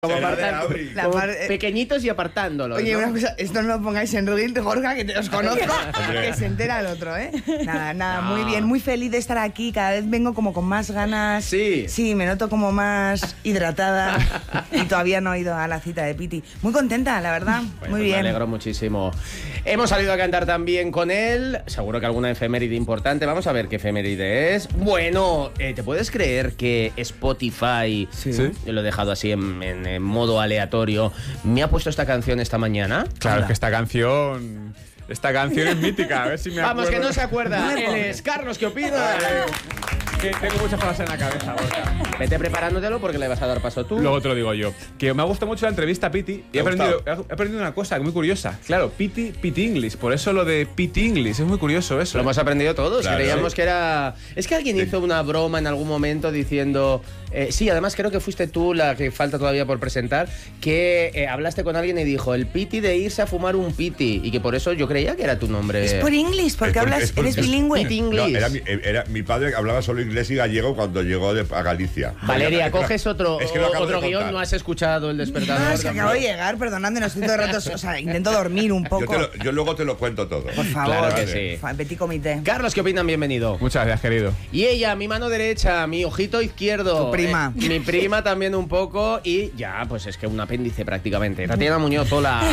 Como pequeñitos y apartándolos. Oye, ¿no? una cosa, esto no lo pongáis en Reel, Gorka, que te os conozco, que se entera el otro, ¿eh? Nada, muy bien, muy feliz de estar aquí, cada vez vengo como con más ganas. Sí. Sí, me noto como más hidratada y todavía no he ido a la cita de Piti. Muy contenta, la verdad, Bueno, muy bien. Me alegro muchísimo. Hemos salido a cantar también con él, seguro que alguna efeméride importante. Vamos a ver qué efeméride es. Bueno, ¿te puedes creer que Spotify, Sí. yo lo he dejado así en modo aleatorio, me ha puesto esta canción esta mañana? Claro, es que esta canción es mítica, a ver si me acuerdo. Vamos, que no se acuerda. Él es Carlos, ¿qué opinas? Que tengo muchas cosas en la cabeza, Gorka. Vete preparándotelo porque le vas a dar paso tú. Luego te lo digo yo. Que me ha gustado mucho la entrevista a Piti y he aprendido una cosa muy curiosa. Claro, Piti English, por eso lo de Piti English, es muy curioso eso. Lo hemos aprendido todos, Claro, creíamos sí. que era... Es que alguien hizo una broma en algún momento diciendo... sí, además creo que fuiste tú la que falta todavía por presentar, que hablaste con alguien y dijo el piti de irse a fumar un piti, y que por eso yo creía que era tu nombre. Es por English, porque eres bilingüe. Piti No, English. era mi padre que hablaba solo inglés y gallego cuando llegó a Galicia. Valeria, Es que coges otro acabo de guión, contar. no has escuchado el despertador. No, es que acabo de llegar, perdonadme, no estoy todo el rato, o sea, intento dormir un poco. Yo luego te lo cuento todo. Por favor. Claro que Vale. sí. Petit comité. Carlos, ¿qué opinan? Bienvenido. Muchas gracias, querido. Y ella, mi mano derecha, mi ojito izquierdo. Tu prima. Mi prima también un poco. Y ya, pues es que un apéndice prácticamente. Tatiana Muñoz, hola.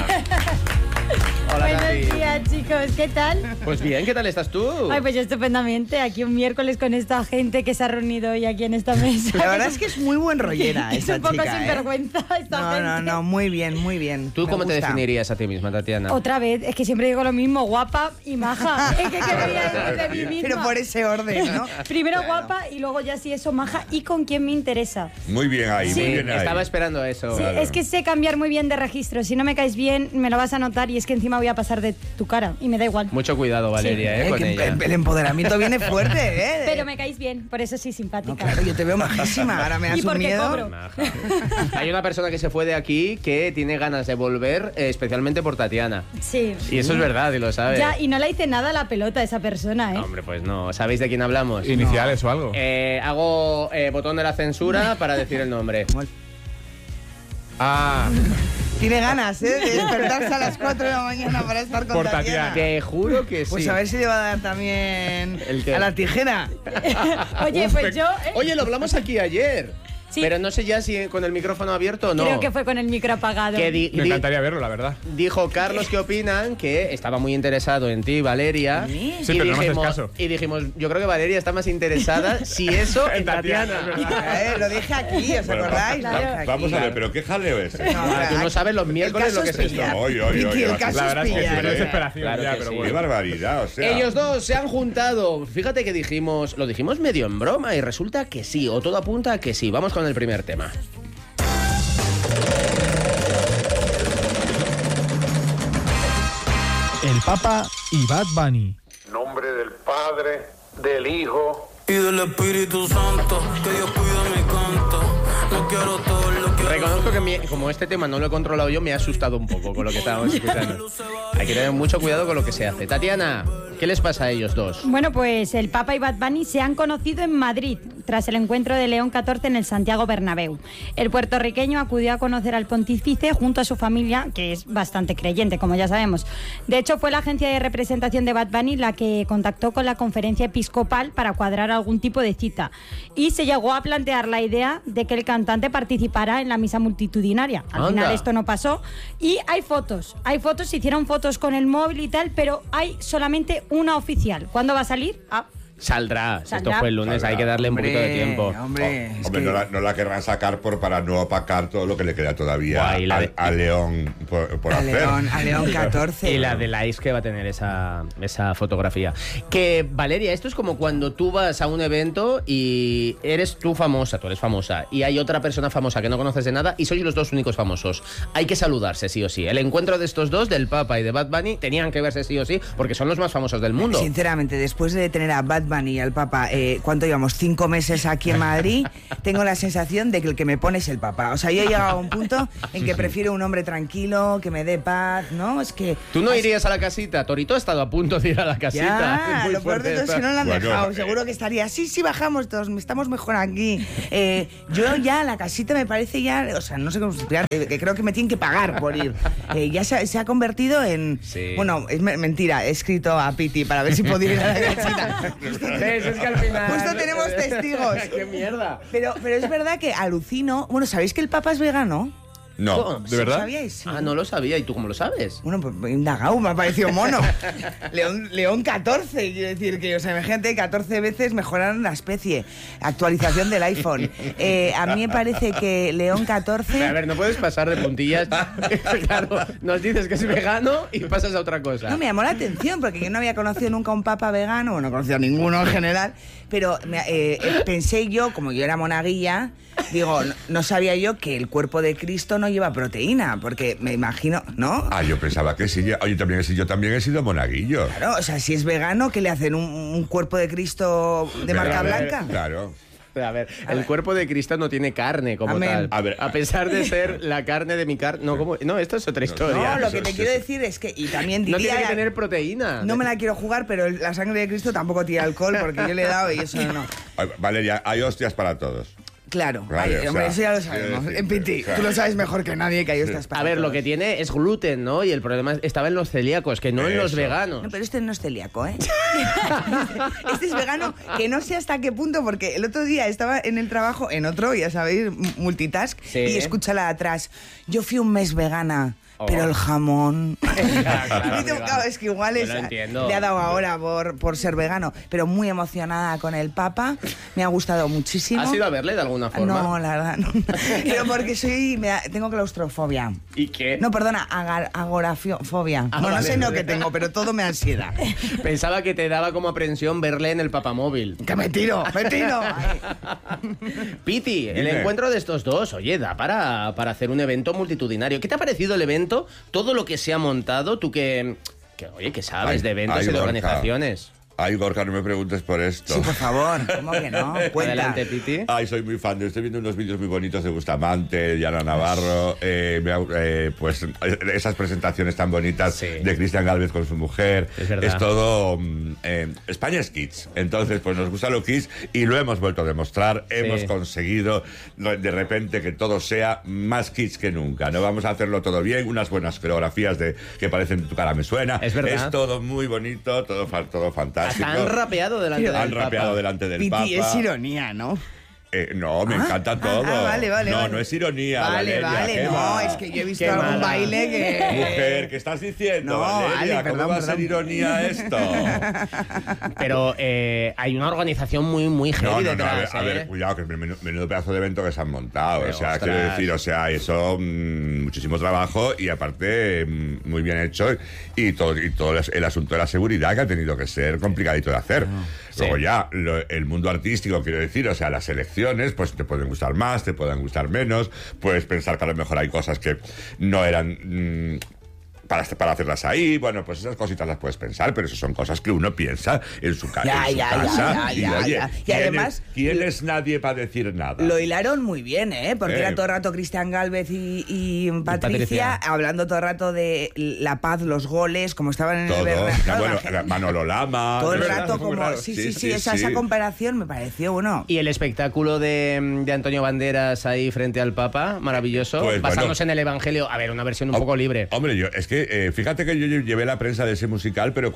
Hola, Buenos Tati. días, chicos, ¿qué tal? Pues bien, ¿qué tal estás tú? Ay, pues yo estupendamente, aquí un miércoles con esta gente que se ha reunido hoy aquí en esta mesa. La verdad es que es muy buen rollera Es esa un poco chica, ¿eh? sinvergüenza esta gente. No, muy bien, muy bien. ¿Tú Me cómo te gusta. definirías a ti misma, Tatiana? Otra vez, es que siempre digo lo mismo, guapa y maja. Es que quería decir de mí misma. Pero por ese orden, ¿no? Primero Claro. guapa y luego ya sí eso, maja y con quién me interesa. Muy bien ahí, Sí, muy bien ahí. Estaba esperando eso. Sí, Claro. es que sé cambiar muy bien de registro. Si no me caes bien, me lo vas a notar y es que encima voy a pasar de tu cara y me da igual. Mucho cuidado, Valeria, con Que ella. el empoderamiento viene fuerte, ¿eh? Pero me caes bien, por eso sí No, simpática. claro, yo te veo majísima, ahora me das ¿Y por un qué miedo. cobro? Maja. Hay una persona que se fue de aquí que tiene ganas de volver, especialmente por Tatiana. Sí. Y eso es verdad, y lo sabes. Ya, y no le hice nada a la pelota a esa persona, ¿eh? Hombre, pues no. ¿Sabéis de quién hablamos? ¿Iniciales o algo? Hago botón de la censura para decir el nombre. Ah, Tiene ganas, ¿eh? De despertarse a las 4 de la mañana para estar con Por Tatiana. Tatiana. Te juro que sí. Pues a ver si le va a dar también ¿El qué? a la tijera. Oye, pues yo... Oye, lo hablamos aquí ayer. Sí. Pero no sé ya si con el micrófono abierto o no. Creo que fue con el micro apagado. Que me encantaría verlo, la verdad. dijo Carlos, ¿qué opinan? Que estaba muy interesado en ti, Valeria. Sí, Sí, pero no me haces caso. Y dijimos, yo creo que Valeria está más interesada, si eso, en En Tatiana, Tatiana. es Lo dije aquí, ¿os Bueno, acordáis? claro. Lo dije aquí. Vamos a ver, pero qué jaleo es. No, Ah, tú no sabes los miércoles lo que es esto. pillar. Oye, oye, Vicky, oye. el caso La verdad es que pillar, sí, pero ¿eh? desesperación Claro ya, que pero sí. Qué bueno. barbaridad, o sea. Ellos dos se han juntado. Fíjate que lo dijimos medio en broma y resulta que sí, o todo apunta a que sí. Vamos con el primer tema. El Papa y Bad Bunny. Nombre del Padre, del Hijo y del Espíritu Santo, que Dios cuida mi canto. No quiero todo lo que... Reconozco que como este tema no lo he controlado yo, me ha asustado un poco con lo que estábamos escuchando. Hay que tener mucho cuidado con lo que se hace. Tatiana, ¿qué les pasa a ellos dos? Bueno, pues el Papa y Bad Bunny se han conocido en Madrid tras el encuentro de León XIV en el Santiago Bernabéu. El puertorriqueño acudió a conocer al pontífice junto a su familia, que es bastante creyente, como ya sabemos. De hecho, fue la agencia de representación de Bad Bunny la que contactó con la conferencia episcopal para cuadrar algún tipo de cita. Y se llegó a plantear la idea de que el cantante participara en la misa multitudinaria. Al Anda. final esto no pasó. Y hay fotos, se hicieron fotos con el móvil y tal, pero hay solamente una oficial. ¿Cuándo va a salir? Saldrá. Esto Saldrá. fue el lunes, Saldrá. hay que darle un poquito de tiempo. Hombre, es Hombre, que- no la querrán sacar para no opacar todo lo que le queda todavía Guay, la de- a León por a hacer. León 14. Y la de la que va a tener esa fotografía. Que, Valeria, esto es como cuando tú vas a un evento y tú eres famosa, y hay otra persona famosa que no conoces de nada y sois los dos únicos famosos. Hay que saludarse, sí o sí. El encuentro de estos dos, del Papa y de Bad Bunny, tenían que verse sí o sí, porque son los más famosos del mundo. Sinceramente, después de tener a Bad Bunny y al Papa, ¿cuánto llevamos? 5 meses aquí en Madrid. Tengo la sensación de que el que me pone es el Papa. O sea, yo he llegado a un punto en que prefiero un hombre tranquilo, que me dé paz, ¿no? Es que... ¿Tú no irías a la casita? Torito ha estado a punto de ir a la casita. Ya, Muy lo peor de todo es que no lo han Bueno, dejado. Seguro que estaría, sí, bajamos todos, estamos mejor aquí. Yo ya, la casita me parece ya, o sea, no sé cómo explicar, que creo que me tienen que pagar por ir. Ya se ha convertido en... Sí. Bueno, es mentira, he escrito a Piti para ver si podía ir a la casita. ¿Ves? Es que al final... Justo tenemos testigos. ¡Qué mierda! Pero es verdad que alucino. Bueno, ¿sabéis que el Papa es vegano? No. ¿De verdad? ¿Sabíais? Sí. Ah, no lo sabía. ¿Y tú cómo lo sabes? Bueno, pues indagado, me ha parecido mono. León 14, quiero decir que, o sea, imagínate, 14 veces mejoraron la especie. Actualización del iPhone. A mí me parece que León 14... A ver, no puedes pasar de puntillas. Claro, nos dices que es vegano y pasas a otra cosa. No, me llamó la atención porque yo no había conocido nunca un papa vegano, bueno, no conocía a ninguno en general, pero pensé yo, como yo era monaguilla, digo, no sabía yo que el cuerpo de Cristo no lleva proteína, porque me imagino, ¿no? Ah, yo pensaba que sí. Oye, yo también he sido monaguillo. Claro, o sea, si es vegano, ¿qué le hacen? ¿Un cuerpo de Cristo de marca blanca? Claro. A ver, el cuerpo de Cristo no tiene carne como Amén. tal. A pesar de ser la carne de mi carne. No, esto es otra historia. No, lo que te quiero decir es que, y también diría... No tiene que tener proteína. No me la quiero jugar, pero la sangre de Cristo tampoco tiene alcohol, porque yo le he dado y eso no. Ay, Valeria, hay hostias para todos. Claro, Vale, ay, o hombre, sea, eso ya lo sabemos. sí, En Piti, o sea, tú lo sabes mejor que nadie que hay estas A ver, lo que tiene es gluten, ¿no? Y el problema estaba en los celíacos, que no en los Eso. veganos. No, pero este no es celíaco, ¿eh? Este es vegano, que no sé hasta qué punto, porque el otro día estaba en el trabajo, en otro, ya sabéis, multitask, Sí. y escúchala de atrás. Yo fui un mes vegana, Oh. pero el jamón... Claro, Y tú, claro, es que igual Yo lo entiendo. le ha dado ahora por ser vegano, pero muy emocionada con el Papa, me ha gustado muchísimo. ¿Has ido a verle de alguna forma? No, la verdad, no. Pero porque tengo claustrofobia. ¿Y qué? No, perdona, agorafobia. No, no sé lo que tengo, pero todo me ansiedad. Pensaba que te daba como aprensión verle en el papamóvil. ¡Que me tiro! ¡Me tiro! Piti, el Dime. encuentro de estos dos, oye, da para hacer un evento multitudinario. ¿Qué te ha parecido el evento? Todo lo que se ha montado, tú oye, que sabes Ay, de eventos ay, y de Gorka. organizaciones. Ay, Gorka, no me preguntes por esto. Sí, por favor, ¿cómo que no? Cuenta. Adelante, Piti. Ay, soy muy fan. Estoy viendo unos vídeos muy bonitos de Bustamante, de Ana Navarro, pues esas presentaciones tan bonitas Sí. de Cristian Gálvez con su mujer. Es verdad. Es todo... España es kids. Entonces, pues nos gusta lo kids y lo hemos vuelto a demostrar. Hemos conseguido de repente que todo sea más kids que nunca. No vamos a hacerlo todo bien, unas buenas coreografías que parecen Tu cara me suena. Es verdad. Es todo muy bonito, todo fantástico. Hasta han rapeado delante del Han rapeado Papa. delante del Piti, Papa. es ironía, ¿no? No, me encanta todo. Vale. No es ironía. Vale, Valeria, ¿qué no, va? es que yo he visto Qué algún mala. baile que... Mujer, ¿qué estás diciendo, No, Valeria? vale, ¿Cómo va a ser perdón. ironía esto? Pero hay una organización muy heavy No, detrás, a ver, cuidado, que es menudo pedazo de evento que se han montado. Pero, o sea, ostras. quiero decir, eso, muchísimo trabajo y aparte muy bien hecho y todo el asunto de la seguridad que ha tenido que ser complicadito de hacer. Luego Sí. ya, el mundo artístico, quiero decir, o sea, las elecciones, pues te pueden gustar más, te pueden gustar menos, puedes pensar que a lo mejor hay cosas que no eran... Para hacerlas ahí, bueno, pues esas cositas las puedes pensar, pero eso son cosas que uno piensa en su, casa. Y oye, Y además, ¿quién es nadie para decir nada? lo hilaron muy bien, ¿eh? Porque era todo el rato Cristian Gálvez y Patricia hablando todo el rato de la paz, los goles, como estaban en Todo. el Bernabéu. Bueno, Manolo Lama. Todo el de verdad, rato muy como... raro. Sí, esa comparación me pareció, bueno... Y el espectáculo de Antonio Banderas ahí frente al Papa, maravilloso, Pues, basándose en el Evangelio. A ver, una versión un poco libre. Hombre, es que fíjate que yo llevé la prensa de ese musical, pero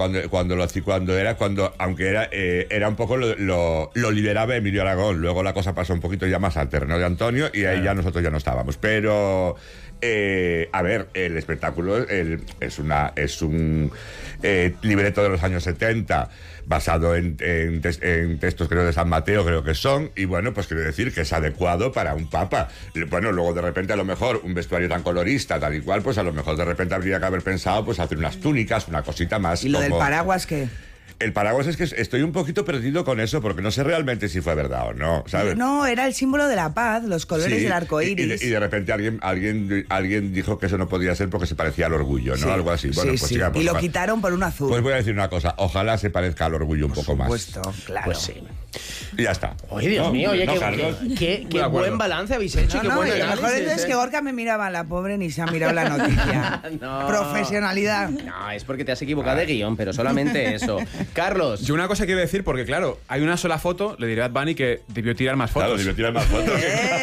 aunque era un poco lo lideraba Emilio Aragón. Luego la cosa pasó un poquito ya más al terreno de Antonio y ahí ya nosotros ya no estábamos. Pero a ver, el espectáculo es un libreto de los años 70 basado en textos, creo, de San Mateo, creo que son, y bueno, pues quiero decir que es adecuado para un papa. Bueno, luego de repente a lo mejor un vestuario tan colorista, tal y cual, pues a lo mejor de repente habría que haber pensado pues hacer unas túnicas, una cosita más. ¿Y lo como... del paraguas qué? el paraguas es que estoy un poquito perdido con eso, porque no sé realmente si fue verdad o no, ¿sabes? No, era el símbolo de la paz, los colores Sí, del arco iris. y de repente alguien dijo que eso no podía ser porque se parecía al orgullo, ¿no? Sí. Algo así. Bueno, Sí, pues sí. chica, pues Y lo ojalá. quitaron por un azul. Pues voy a decir una cosa, ojalá se parezca al orgullo un poco más. Por supuesto, claro. Pues sí. Y ya está. Oye, Dios ¿No? mío, oye, ¿No, qué Carlos? qué buen balance habéis hecho. No, qué no, buen y lo mejor análisis, es que Gorka me miraba, la pobre ni se ha mirado la noticia. No. Profesionalidad. No, es porque te has equivocado de guión, pero solamente eso. Carlos. Yo una cosa quiero decir, porque claro, hay una sola foto, le diré a Bad Bunny que debió tirar más fotos. Claro, debió tirar más fotos.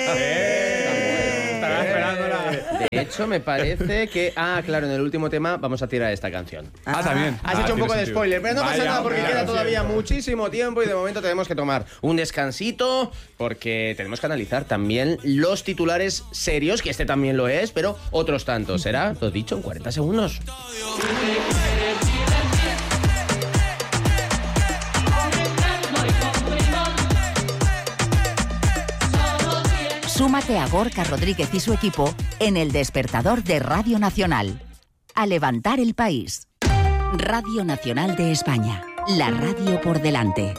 Estará esperándola. De hecho, me parece que... Ah, claro, en el último tema vamos a tirar esta canción. Ah, también. Has Ah, hecho un tiene poco de sentido. spoiler, pero no pasa Vaya, nada porque claro, queda todavía sí. muchísimo tiempo y de momento tenemos que tomar un descansito porque tenemos que analizar también los titulares serios, que este también lo es, pero otros tantos. Será, lo dicho, en 40 segundos. Súmate a Gorka Rodríguez y su equipo en El Despertador de Radio Nacional. A levantar el país. Radio Nacional de España. La radio por delante.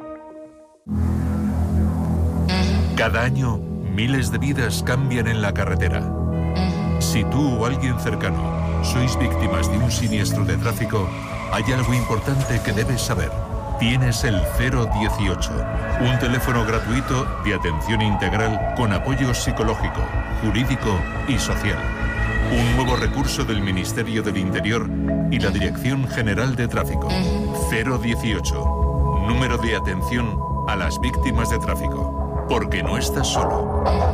Cada año, miles de vidas cambian en la carretera. Si tú o alguien cercano sois víctimas de un siniestro de tráfico, hay algo importante que debes saber. Tienes el 018, un teléfono gratuito de atención integral con apoyo psicológico, jurídico y social. Un nuevo recurso del Ministerio del Interior y la Dirección General de Tráfico. 018, número de atención a las víctimas de tráfico. Porque no estás solo.